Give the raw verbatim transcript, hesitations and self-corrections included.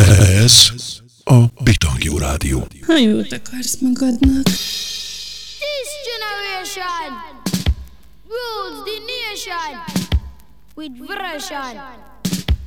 Ez a Bitangjú Rádió. Ha jót akarsz magadnak. This generation rules the nation with version.